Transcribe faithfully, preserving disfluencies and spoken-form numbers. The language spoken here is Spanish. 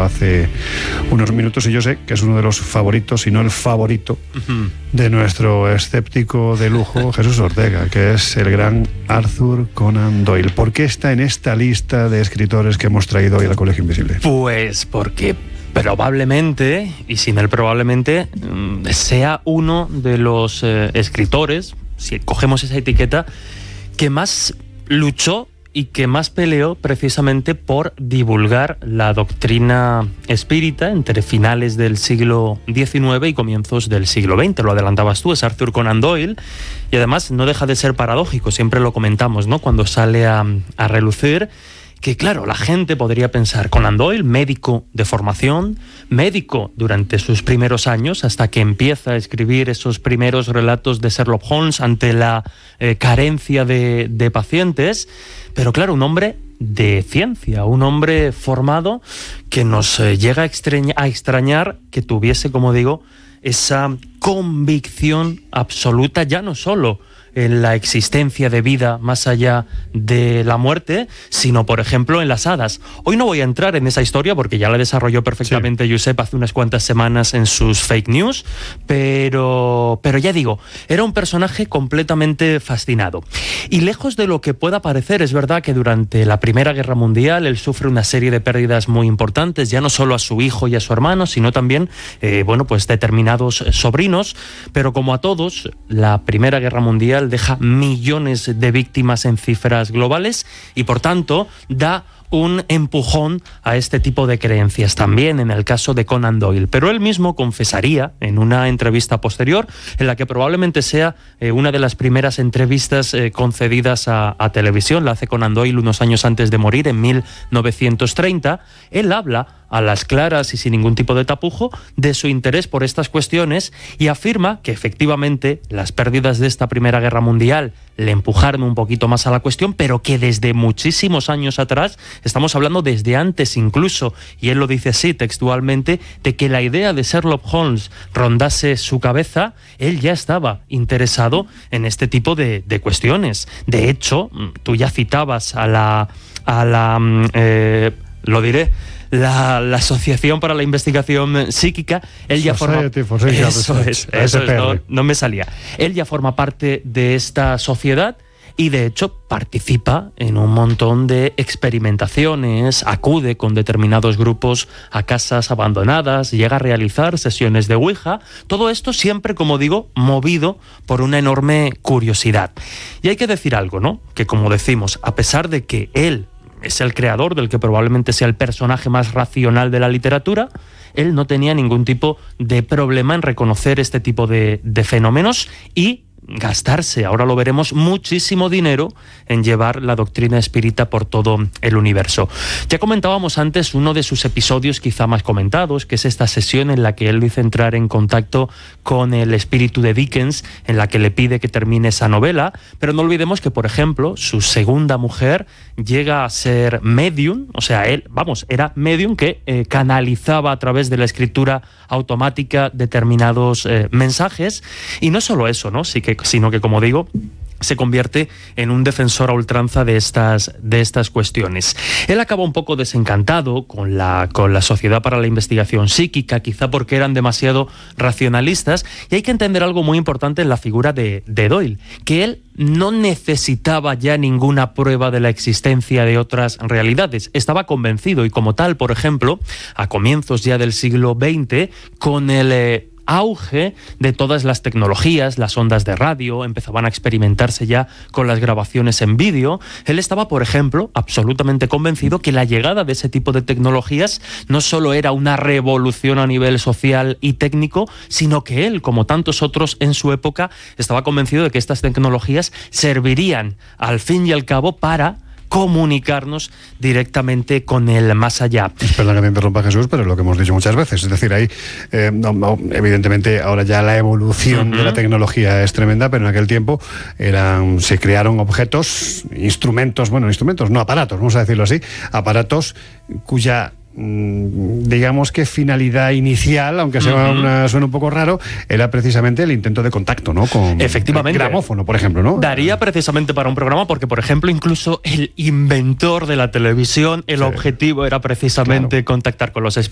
comentaba hace unos minutos, y yo sé que es uno de los favoritos, si no el favorito, uh-huh. de nuestro escéptico de lujo, Jesús Ortega, que es el gran Arthur Conan Doyle. ¿Por qué está en esta lista de escritores que hemos traído hoy al Colegio Invisible? Pues porque probablemente, y sin el probablemente, sea uno de los eh, escritores, si cogemos esa etiqueta, que más luchó y que más peleó precisamente por divulgar la doctrina espírita entre finales del siglo diecinueve y comienzos del siglo veinte. Lo adelantabas tú, es Arthur Conan Doyle, y además no deja de ser paradójico, siempre lo comentamos, ¿no?, cuando sale a, a relucir, que claro, la gente podría pensar, Conan Doyle, médico de formación, médico durante sus primeros años, hasta que empieza a escribir esos primeros relatos de Sherlock Holmes ante la eh, carencia de, de pacientes, pero claro, un hombre de ciencia, un hombre formado que nos eh, llega a, extraña, a extrañar que tuviese, como digo, esa convicción absoluta, ya no solo en la existencia de vida más allá de la muerte, sino, por ejemplo, en las hadas. Hoy no voy a entrar en esa historia porque ya la desarrolló perfectamente sí. Josep hace unas cuantas semanas en sus fake news, pero, pero ya digo, era un personaje completamente fascinado. Y lejos de lo que pueda parecer, es verdad que durante la Primera Guerra Mundial él sufre una serie de pérdidas muy importantes, ya no solo a su hijo y a su hermano, sino también, eh, bueno, pues determinados sobrinos, pero como a todos, la Primera Guerra Mundial deja millones de víctimas en cifras globales y, por tanto, da un empujón a este tipo de creencias, también en el caso de Conan Doyle. Pero él mismo confesaría en una entrevista posterior, en la que probablemente sea eh, una de las primeras entrevistas eh, concedidas a, a televisión, la hace Conan Doyle unos años antes de morir, en mil novecientos treinta, él habla a las claras y sin ningún tipo de tapujo de su interés por estas cuestiones y afirma que efectivamente las pérdidas de esta Primera Guerra Mundial le empujaron un poquito más a la cuestión, pero que desde muchísimos años atrás, estamos hablando desde antes incluso, y él lo dice así textualmente, de que la idea de Sherlock Holmes rondase su cabeza, él ya estaba interesado en este tipo de, de cuestiones. De hecho, tú ya citabas a la... a la eh, lo diré... La, la Asociación para la Investigación Psíquica, él ya forma... Eso es, eso es, no, no me salía. Él ya forma parte de esta sociedad y, de hecho, participa en un montón de experimentaciones, acude con determinados grupos a casas abandonadas, llega a realizar sesiones de Ouija. Todo esto siempre, como digo, movido por una enorme curiosidad. Y hay que decir algo, ¿no?, que, como decimos, a pesar de que él es el creador del que probablemente sea el personaje más racional de la literatura, él no tenía ningún tipo de problema en reconocer este tipo de, de fenómenos y gastarse, ahora lo veremos, muchísimo dinero en llevar la doctrina espírita por todo el universo. Ya comentábamos antes uno de sus episodios quizá más comentados, que es esta sesión en la que él dice entrar en contacto con el espíritu de Dickens, en la que le pide que termine esa novela, pero no olvidemos que, por ejemplo, su segunda mujer llega a ser medium, o sea, él, vamos, era medium que eh, canalizaba a través de la escritura automática determinados eh, mensajes, y no solo eso, ¿no?, sí que sino que, como digo, se convierte en un defensor a ultranza de estas, de estas cuestiones. Él acaba un poco desencantado con la, con la Sociedad para la Investigación Psíquica, quizá porque eran demasiado racionalistas, y hay que entender algo muy importante en la figura de, de Doyle, que él no necesitaba ya ninguna prueba de la existencia de otras realidades. Estaba convencido y, como tal, por ejemplo, a comienzos ya del siglo veinte, con el... Eh, auge de todas las tecnologías, las ondas de radio, empezaban a experimentarse ya con las grabaciones en vídeo. Él estaba, por ejemplo, absolutamente convencido que la llegada de ese tipo de tecnologías no solo era una revolución a nivel social y técnico, sino que él, como tantos otros en su época, estaba convencido de que estas tecnologías servirían, al fin y al cabo, para comunicarnos directamente con el más allá. Espera que te interrumpa, Jesús, pero es lo que hemos dicho muchas veces. Es decir, ahí, eh, no, no, evidentemente, ahora ya la evolución uh-huh. de la tecnología es tremenda, pero en aquel tiempo eran, se crearon objetos, instrumentos, bueno, instrumentos, no aparatos, vamos a decirlo así, aparatos cuya digamos que finalidad inicial, aunque sea uh-huh. una, suene un poco raro, era precisamente el intento de contacto, ¿no? Con efectivamente, el gramófono, por ejemplo, ¿no? Daría precisamente para un programa, porque, por ejemplo, incluso el inventor de la televisión, el sí. objetivo era precisamente claro. contactar con los espíritus.